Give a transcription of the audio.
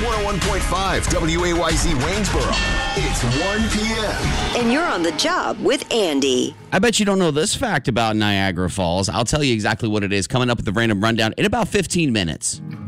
101.5 WAYZ Waynesboro. It's 1 p.m. And you're on the job with Andy. I bet you don't know this fact about Niagara Falls. I'll tell you exactly what it is coming up with the random rundown in about 15 minutes.